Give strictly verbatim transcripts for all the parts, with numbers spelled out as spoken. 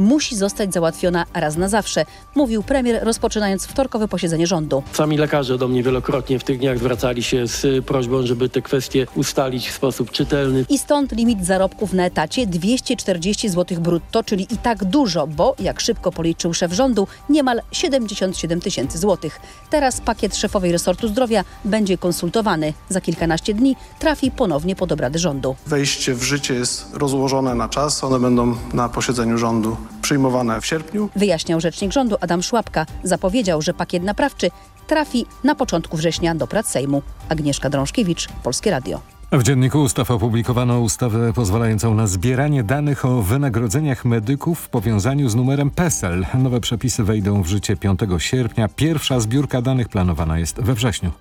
musi zostać załatwiona raz na zawsze, mówił premier, rozpoczynając wtorkowe posiedzenie rządu. Sami lekarze do mnie wielokrotnie w tych dniach zwracali się z prośbą, żeby te kwestie ustalić w sposób czytelny. I stąd limit zarobków na etacie dwieście czterdzieści złotych brutto, czyli i tak dużo, bo jak szybko policzył szef rządu, niemal siedemdziesiąt siedem tysięcy złotych. Teraz pakiet szefowej resortu zdrowia będzie konsultowany. Za kilkanaście dni trafi ponownie pod obrady rządu. Wejście w życie jest rozłożone na czas. One będą na posiedzeniu rządu przyjmowane w sierpniu. Wyjaśniał rzecznik rządu Adam Szłapka. Zapowiedział, że pakiet naprawczy trafi na początku września do prac Sejmu. Agnieszka Drążkiewicz, Polskie Radio. W Dzienniku Ustaw opublikowano ustawę pozwalającą na zbieranie danych o wynagrodzeniach medyków w powiązaniu z numerem PESEL. Nowe przepisy wejdą w życie piątego sierpnia. Pierwsza zbiórka danych planowana jest we wrześniu.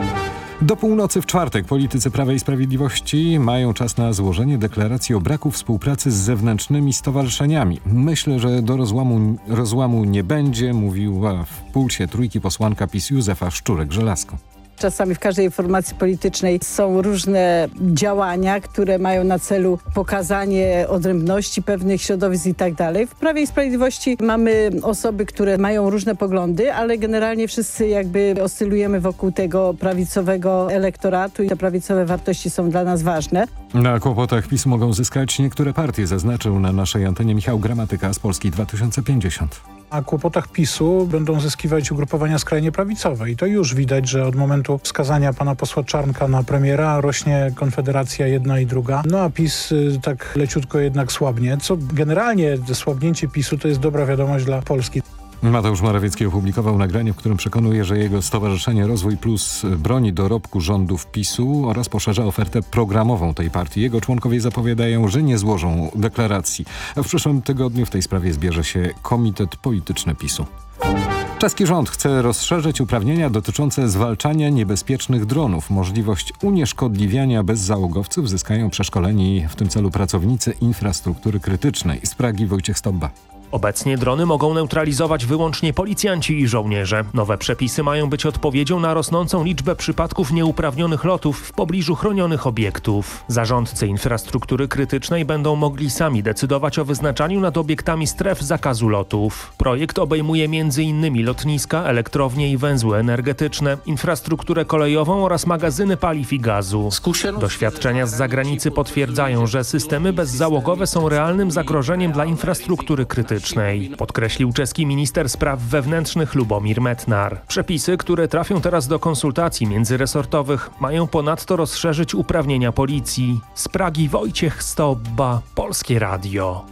Do północy w czwartek politycy Prawa i Sprawiedliwości mają czas na złożenie deklaracji o braku współpracy z zewnętrznymi stowarzyszeniami. Myślę, że do rozłamu, rozłamu nie będzie, mówiła w Pulsie Trójki posłanka PiS Józefa Szczurek-Żelazko. Czasami w każdej formacji politycznej są różne działania, które mają na celu pokazanie odrębności pewnych środowisk i tak dalej. W Prawie i Sprawiedliwości mamy osoby, które mają różne poglądy, ale generalnie wszyscy jakby oscylujemy wokół tego prawicowego elektoratu i te prawicowe wartości są dla nas ważne. Na kłopotach PiS mogą zyskać niektóre partie, zaznaczył na naszej antenie Michał Gramatyka z Polski dwa tysiące pięćdziesiąt. A kłopotach PiSu będą zyskiwać ugrupowania skrajnie prawicowe. I to już widać, że od momentu wskazania pana posła Czarnka na premiera rośnie Konfederacja jedna i druga. No a PiS y, tak leciutko jednak słabnie, co generalnie słabnięcie PiSu to jest dobra wiadomość dla Polski. Mateusz Morawiecki opublikował nagranie, w którym przekonuje, że jego Stowarzyszenie Rozwój Plus broni dorobku rządów PiSu oraz poszerza ofertę programową tej partii. Jego członkowie zapowiadają, że nie złożą deklaracji. W przyszłym tygodniu w tej sprawie zbierze się Komitet Polityczny PiSu. Czeski rząd chce rozszerzyć uprawnienia dotyczące zwalczania niebezpiecznych dronów. Możliwość unieszkodliwiania bezzałogowców zyskają przeszkoleni w tym celu pracownicy infrastruktury krytycznej. Z Pragi Wojciech Stobba. Obecnie drony mogą neutralizować wyłącznie policjanci i żołnierze. Nowe przepisy mają być odpowiedzią na rosnącą liczbę przypadków nieuprawnionych lotów w pobliżu chronionych obiektów. Zarządcy infrastruktury krytycznej będą mogli sami decydować o wyznaczaniu nad obiektami stref zakazu lotów. Projekt obejmuje między innymi lotniska, elektrownie i węzły energetyczne, infrastrukturę kolejową oraz magazyny paliw i gazu. Doświadczenia z zagranicy potwierdzają, że systemy bezzałogowe są realnym zagrożeniem dla infrastruktury krytycznej. Podkreślił czeski minister spraw wewnętrznych Lubomir Metnar. Przepisy, które trafią teraz do konsultacji międzyresortowych, mają ponadto rozszerzyć uprawnienia policji. Z Pragi Wojciech Stobba, Polskie Radio.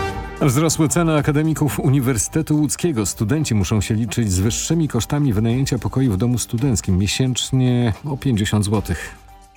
Wzrosły ceny akademików Uniwersytetu Łódzkiego. Studenci muszą się liczyć z wyższymi kosztami wynajęcia pokoju w domu studenckim. Miesięcznie o pięćdziesiąt złotych.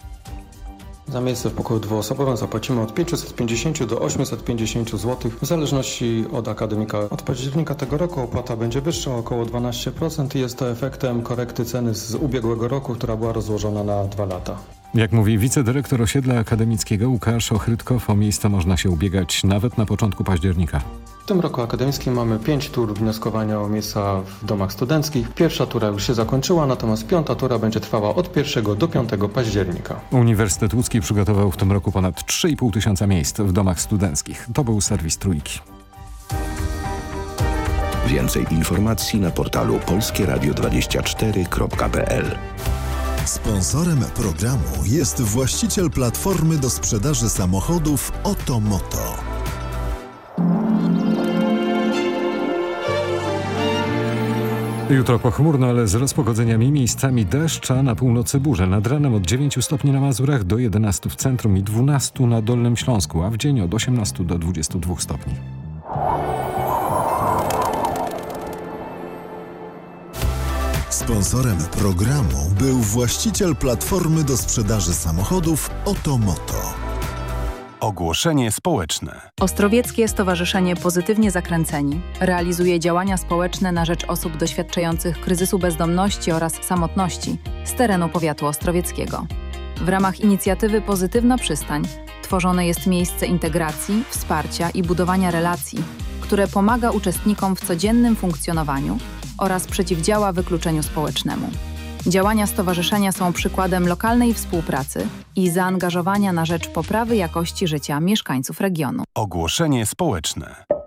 Za miejsce w pokoju dwuosobowym zapłacimy od pięćset pięćdziesiąt do osiemset pięćdziesiąt złotych w zależności od akademika. Od października tego roku opłata będzie wyższa o około dwanaście procent i jest to efektem korekty ceny z ubiegłego roku, która była rozłożona na dwa lata. Jak mówi wicedyrektor osiedla akademickiego Łukasz Ochrytkow, o miejsce można się ubiegać nawet na początku października. W tym roku akademickim mamy pięć tur wnioskowania o miejsca w domach studenckich. Pierwsza tura już się zakończyła, natomiast piąta tura będzie trwała od pierwszego do piątego października. Uniwersytet Łódzki przygotował w tym roku ponad trzy i pół tysiąca miejsc w domach studenckich. To był serwis Trójki. Więcej informacji na portalu polskie radio dwadzieścia cztery kropka p l. Sponsorem programu jest właściciel platformy do sprzedaży samochodów Otomoto. Jutro pochmurno, ale z rozpogodzeniami, miejscami deszcza, na północy burze. Nad ranem od dziewięciu stopni na Mazurach do jedenastu w centrum i dwunastu na Dolnym Śląsku, a w dzień od osiemnastu do dwudziestu dwóch stopni. Sponsorem programu był właściciel platformy do sprzedaży samochodów Otomoto. Ogłoszenie społeczne. Ostrowieckie Stowarzyszenie Pozytywnie Zakręceni realizuje działania społeczne na rzecz osób doświadczających kryzysu bezdomności oraz samotności z terenu powiatu ostrowieckiego. W ramach inicjatywy Pozytywna Przystań tworzone jest miejsce integracji, wsparcia i budowania relacji, które pomaga uczestnikom w codziennym funkcjonowaniu oraz przeciwdziała wykluczeniu społecznemu. Działania stowarzyszenia są przykładem lokalnej współpracy i zaangażowania na rzecz poprawy jakości życia mieszkańców regionu. Ogłoszenie społeczne.